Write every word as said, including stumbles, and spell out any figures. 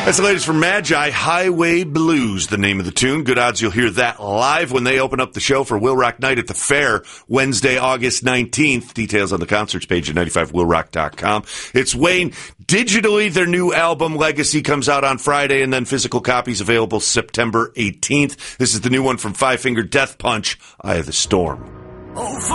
That's the latest from Magi. Highway Blues, the name of the tune. Good odds you'll hear that live when they open up the show for Will Rock Night at the Fair, Wednesday, August nineteenth. Details on the concerts page at ninety-five will rock dot com. It's Wayne. Digitally, their new album, Legacy, comes out on Friday, and then physical copies available September eighteenth. This is the new one from Five Finger Death Punch, Eye of the Storm. Oh,